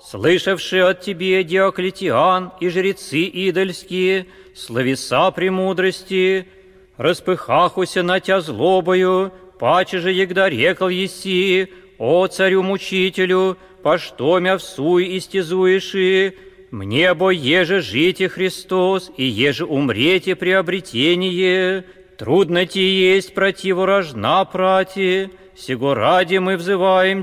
слышавши от тебе, Диоклетиан и жрецы идольские, словеса премудрости, распыхахуся на тя злобою, паче же егда рекал еси, о царю-мучителю, по что мя всуй истязуеши, мне бо еже жите Христос, и еже умрете приобретение, трудно ти есть противорожна прати, сего ради мы взываем